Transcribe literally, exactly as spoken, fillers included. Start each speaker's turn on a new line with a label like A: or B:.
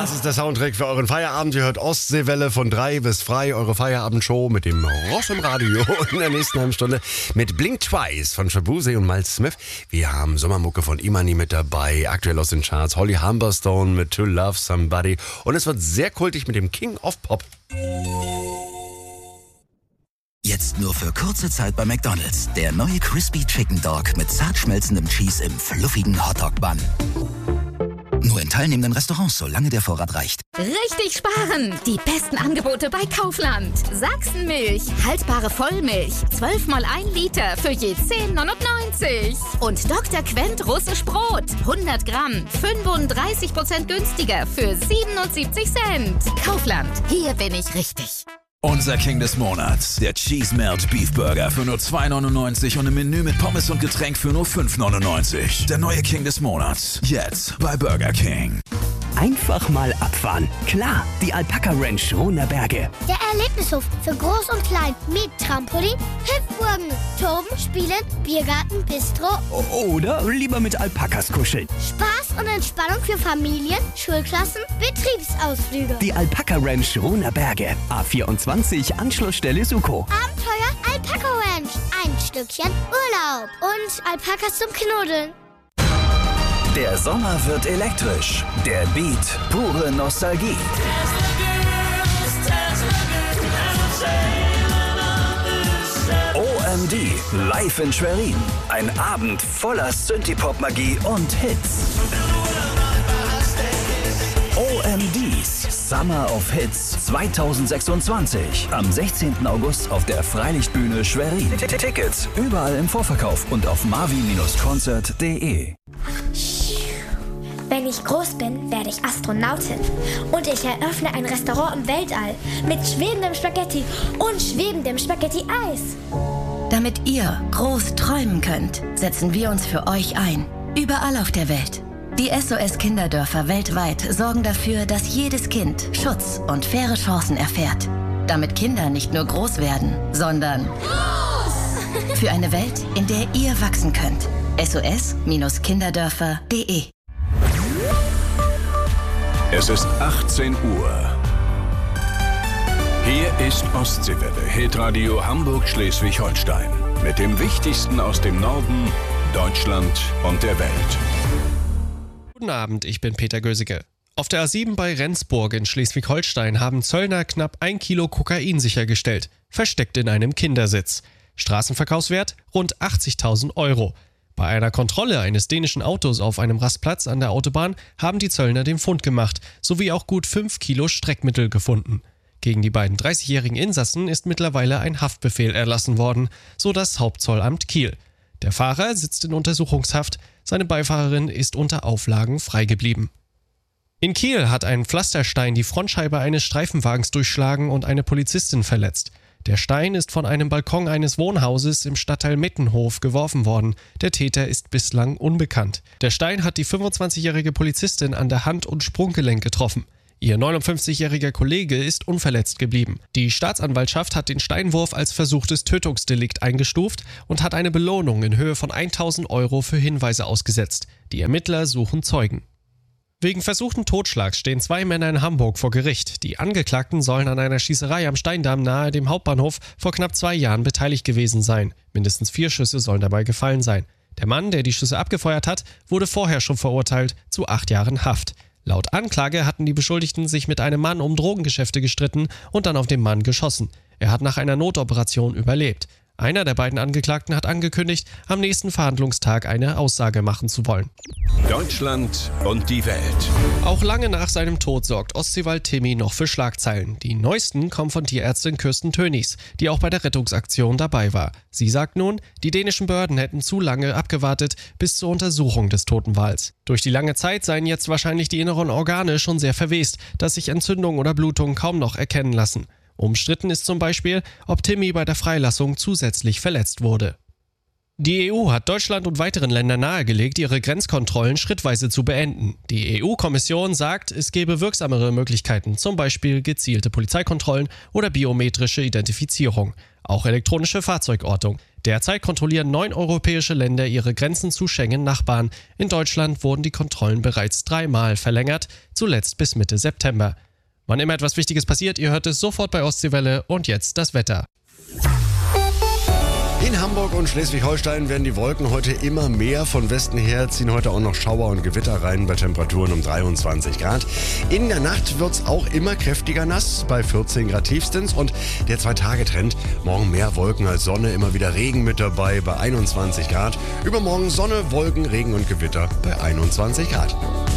A: Das ist der Soundtrack für euren Feierabend. Ihr hört Ostseewelle von drei bis frei, eure Feierabendshow mit dem Ross im Radio. In der nächsten halben Stunde mit Blink Twice von Shaboozey und Miles Smith. Wir haben Sommermucke von Imani mit dabei, aktuell aus den Charts. Holly Humberstone mit To Love Somebody. Und es wird sehr kultig mit dem King of Pop.
B: Jetzt nur für kurze Zeit bei McDonald's. Der neue Crispy Chicken Dog mit zart schmelzendem Cheese im fluffigen Hotdog-Bun. Nur in teilnehmenden Restaurants, solange der Vorrat reicht.
C: Richtig sparen! Die besten Angebote bei Kaufland. Sachsenmilch, haltbare Vollmilch, zwölf mal ein Liter für je zehn neunundneunzig. Und Doktor Quent russisch Brot, hundert Gramm, fünfunddreißig Prozent günstiger für siebenundsiebzig Cent. Kaufland, hier bin ich richtig.
D: Unser King des Monats, der Cheese Melt Beef Burger für nur zwei neunundneunzig und im Menü mit Pommes und Getränk für nur fünf neunundneunzig. Der neue King des Monats, jetzt bei Burger King.
E: Einfach mal abfahren. Klar, die Alpaka Ranch Rhonerberge.
F: Der Erlebnishof für Groß und Klein mit Trampolin, Hüpfburgen, Toben, Spielen, Biergarten, Bistro.
E: Oder lieber mit Alpakas kuscheln.
F: Spaß und Entspannung für Familien, Schulklassen, Betriebsausflüge.
E: Die Alpaka Ranch Rhonerberge. A vierundzwanzig, Anschlussstelle Suko.
F: Abenteuer Alpaka Ranch. Ein Stückchen Urlaub. Und Alpakas zum Knuddeln.
B: Der Sommer wird elektrisch. Der Beat, pure Nostalgie. O M D, live in Schwerin. Ein Abend voller Synthie-Pop-Magie und Hits. O M Ds Summer of Hits zweitausendsechsundzwanzig. Am sechzehnten August auf der Freilichtbühne Schwerin. Tickets überall im Vorverkauf und auf marvin Bindestrich konzert punkt de.
G: Wenn ich groß bin, werde ich Astronautin. Und ich eröffne ein Restaurant im Weltall mit schwebendem Spaghetti und schwebendem Spaghetti-Eis.
H: Damit ihr groß träumen könnt, setzen wir uns für euch ein. Überall auf der Welt. Die S O S-Kinderdörfer weltweit sorgen dafür, dass jedes Kind Schutz und faire Chancen erfährt. Damit Kinder nicht nur groß werden, sondern groß! Für eine Welt, in der ihr wachsen könnt. S O S Kinderdörfer punkt de.
I: Es ist achtzehn Uhr. Hier ist Ostseewelle, Hitradio Hamburg-Schleswig-Holstein. Mit dem Wichtigsten aus dem Norden, Deutschland und der Welt.
J: Guten Abend, ich bin Peter Gösicke. Auf der A sieben bei Rendsburg in Schleswig-Holstein haben Zöllner knapp ein Kilo Kokain sichergestellt, versteckt in einem Kindersitz. Straßenverkaufswert rund achtzigtausend Euro. Bei einer Kontrolle eines dänischen Autos auf einem Rastplatz an der Autobahn haben die Zöllner den Fund gemacht, sowie auch gut fünf Kilo Streckmittel gefunden. Gegen die beiden dreißigjährigen Insassen ist mittlerweile ein Haftbefehl erlassen worden, so das Hauptzollamt Kiel. Der Fahrer sitzt in Untersuchungshaft, seine Beifahrerin ist unter Auflagen freigeblieben. In Kiel hat ein Pflasterstein die Frontscheibe eines Streifenwagens durchschlagen und eine Polizistin verletzt. Der Stein ist von einem Balkon eines Wohnhauses im Stadtteil Mittenhof geworfen worden. Der Täter ist bislang unbekannt. Der Stein hat die fünfundzwanzigjährige Polizistin an der Hand- und Sprunggelenk getroffen. Ihr neunundfünfzigjähriger Kollege ist unverletzt geblieben. Die Staatsanwaltschaft hat den Steinwurf als versuchtes Tötungsdelikt eingestuft und hat eine Belohnung in Höhe von tausend Euro für Hinweise ausgesetzt. Die Ermittler suchen Zeugen. Wegen versuchten Totschlags stehen zwei Männer in Hamburg vor Gericht. Die Angeklagten sollen an einer Schießerei am Steindamm nahe dem Hauptbahnhof vor knapp zwei Jahren beteiligt gewesen sein. Mindestens vier Schüsse sollen dabei gefallen sein. Der Mann, der die Schüsse abgefeuert hat, wurde vorher schon verurteilt zu acht Jahren Haft. Laut Anklage hatten die Beschuldigten sich mit einem Mann um Drogengeschäfte gestritten und dann auf den Mann geschossen. Er hat nach einer Notoperation überlebt. Einer der beiden Angeklagten hat angekündigt, am nächsten Verhandlungstag eine Aussage machen zu wollen.
I: Deutschland und die Welt.
J: Auch lange nach seinem Tod sorgt Ostseewald Timmy noch für Schlagzeilen. Die neuesten kommen von Tierärztin Kirsten Tönnies, die auch bei der Rettungsaktion dabei war. Sie sagt nun, die dänischen Behörden hätten zu lange abgewartet bis zur Untersuchung des toten Wals. Durch die lange Zeit seien jetzt wahrscheinlich die inneren Organe schon sehr verwest, dass sich Entzündungen oder Blutungen kaum noch erkennen lassen. Umstritten ist zum Beispiel, ob Timmy bei der Freilassung zusätzlich verletzt wurde. Die E U hat Deutschland und weiteren Ländern nahegelegt, ihre Grenzkontrollen schrittweise zu beenden. Die E U-Kommission sagt, es gebe wirksamere Möglichkeiten, zum Beispiel gezielte Polizeikontrollen oder biometrische Identifizierung, auch elektronische Fahrzeugortung. Derzeit kontrollieren neun europäische Länder ihre Grenzen zu Schengen-Nachbarn. In Deutschland wurden die Kontrollen bereits dreimal verlängert, zuletzt bis Mitte September. Wann immer etwas Wichtiges passiert, ihr hört es sofort bei Ostseewelle und jetzt das Wetter.
A: In Hamburg und Schleswig-Holstein werden die Wolken heute immer mehr. Von Westen her ziehen heute auch noch Schauer und Gewitter rein bei Temperaturen um dreiundzwanzig Grad. In der Nacht wird es auch immer kräftiger nass, bei vierzehn Grad tiefstens. Und der Zwei-Tage-Trend, morgen mehr Wolken als Sonne, immer wieder Regen mit dabei bei einundzwanzig Grad. Übermorgen Sonne, Wolken, Regen und Gewitter bei einundzwanzig Grad.